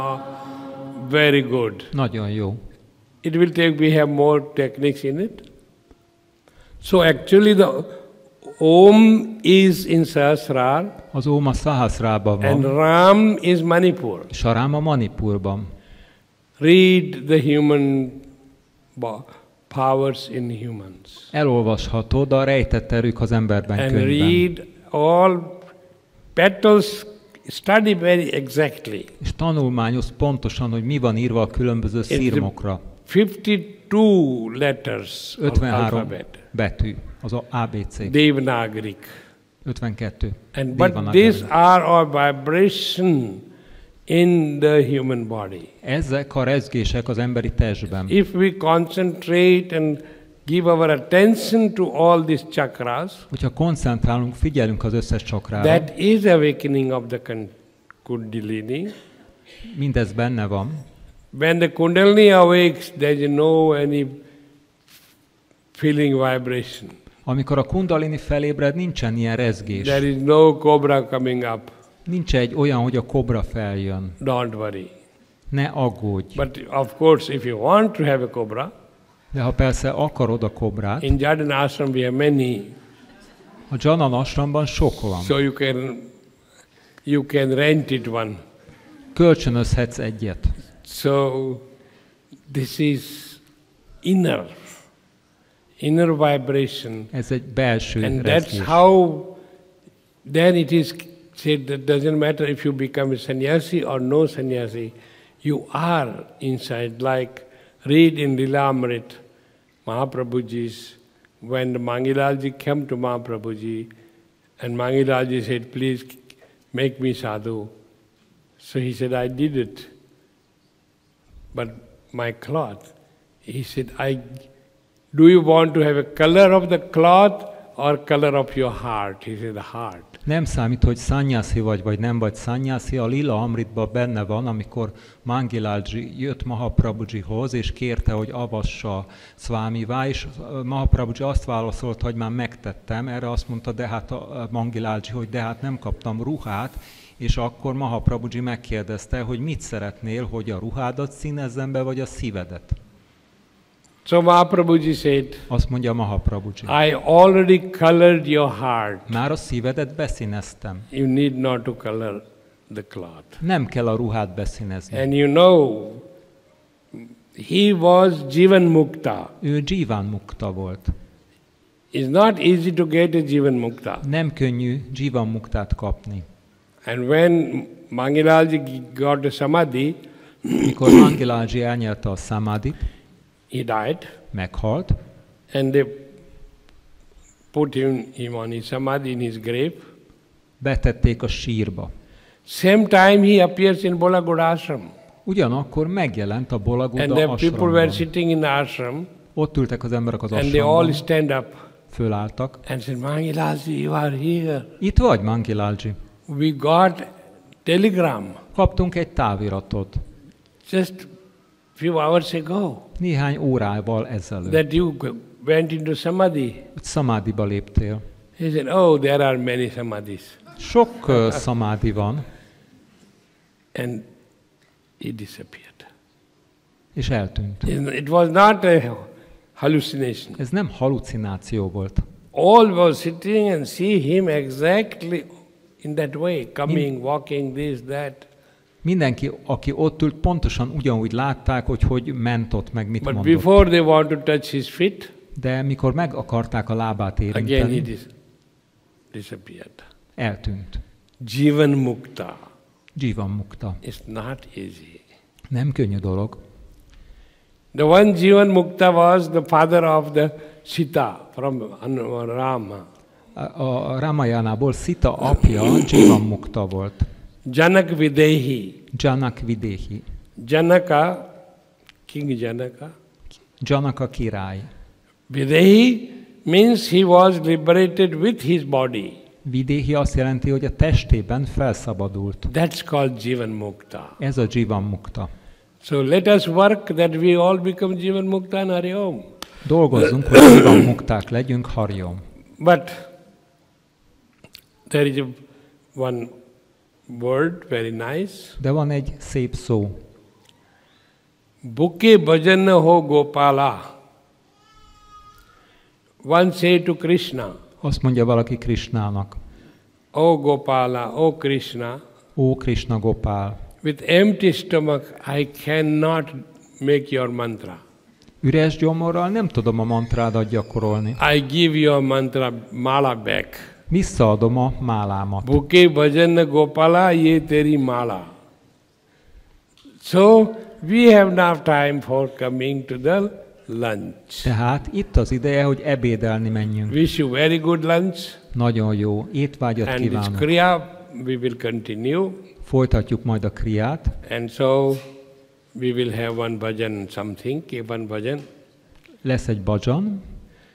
Very good. Nagyon jó. It will take, we have more techniques in it. So actually the Om is in Sahasrar. Az Om a Szahaszrában And van, Ram is Manipur. és a Rám a Manipurban. Read the human powers in humans. Elolvashatod a rejtett erők az emberben And könyvben. read all petals, study very exactly. És tanulmányoz pontosan, hogy mi van írva a különböző szirmokra. 52 letters of 53 alphabet. betű, az ABC. Devanagari. 52. And but these are all vibration in the human body. Ezek a rezgések az emberi testben. If we concentrate and give our attention to all these chakras, Hogyha koncentrálunk, figyelünk az összes csakrára, that is awakening of the Kundalini. mindez benne van. When the Kundalini awakes, there is no any feeling vibration. Amikor a kundalini felébred, nincsen ilyen rezgés. There is no cobra coming up. Nincs egy olyan, hogy a kobra feljön. Don't worry. Ne aggódj. But of course, if you want to have a cobra, De ha persze akarod a kobrát, in Jadan Ashram we have many. a Janan Ashramban sok van. So you can rent it one. Kölcsönözhetsz egyet. So this is inner vibration. Ez egy belső And that's rezgés. how then it is said that doesn't matter if you become a sannyasi or no sannyasi, you are inside. Like read in Lilamrit, Mahaprabhuji's, when the Mangilalji came to Mahaprabhuji, and Mangilalji said, please make me sadhu. So he said, I did it. But my cloth, he said, do you want to have a color of the cloth or color of your heart? He said, the heart. Nem számít, hogy szannyászi vagy nem vagy szannyászi, a Lila Amritban benne van, amikor Mangilalji jött Mahaprabhujihoz, és kérte, hogy avassa Swamivá, és Mahaprabhuji azt válaszolta, hogy már megtettem, erre azt mondta, de hát a Mangilalji, hogy de hát nem kaptam ruhát, és akkor Mahaprabhuji megkérdezte, hogy mit szeretnél, hogy a ruhádat színezzen be, vagy a szívedet. So Mahaprabhuji said, Azt mondja Mahaprabhuji. I already colored your heart. Már a szívedet beszíneztem. You need not to color the cloth. Nem kell a ruhát beszínezni. And you know, he was Jivan Mukta. Ő Jivan Mukta volt. It's not easy to get a Jivan Mukta. Nem könnyű Jivan Muktát kapni. And when Mangilalji got a Samadhi, Mikor Mangilalji elnyelte a Samadhit, he died, meghalt, and they put him on his Samadhi in his grave. betették a sírba. Same time he appears in Bolagoda ashram. Ugyanakkor megjelent a Bolagoda And the people were ashramban. sitting in the ashram, Ott ültek az emberek az and they all ashramban, stand up fölálltak. and said, Mangilalji, you are here. Itt vagy, Mangilalji? We got telegram Kaptunk egy táviratot just few hours ago néhány órával ezelőtt, that you went into Samadhi. hogy szamádiba léptél. He said, oh, there are many Samadhis. Sok szamádi van, And he disappeared. és eltűnt. It was not a hallucination. Ez nem halucináció volt. All was sitting and see him exactly in that way, coming, walking, this, that. Mindenki, aki ott ült, pontosan ugyanúgy látták, hogy ment ott, meg mit But mondott. before they want to touch his feet, De mikor meg akarták a lábát again he érinteni, disappeared. eltűnt. Jivan Mukta. Jivan Mukta. It's not easy. Nem könnyű dolog. The one Jivan Mukta was the father of the Sita from Rama. A Ramajánából Szita apja Jivan Mukta volt. Janak Videhi. Janak Videhi. Janaka, King Janaka. Janaka király. Videhi means he was liberated with his body. Videhi azt jelenti, hogy a testében felszabadult. That's called Jivan Mukta. Ez a Jivan Mukta. So let us work that we all become Jivan Mukta and Hari Om. Dolgozzunk, hogy Jivan Mukták legyünk, Hari Om. But there is one word, very nice. De van egy szép szó. Buke bhajan ho Gopala. One say to Krishna, Azt mondja valaki Krishnának. O Gopala, O Krishna, Ó Krishna Gopál, with empty stomach I cannot make your mantra. üres gyomorral nem tudom a mantrádat gyakorolni. I give your mantra mala back. Visszaadom a málámat. Buke bhajan Gopala, ye teri mala. So we have now time for coming to the lunch. Tehát itt az ideje, hogy ebédelni menjünk. Wish you very good lunch. Nagyon jó étvágyat And this kívánok. kriya we will continue. Folytatjuk majd a kriát, And so we will have one bhajan something, one bhajan. lesz egy bhajan,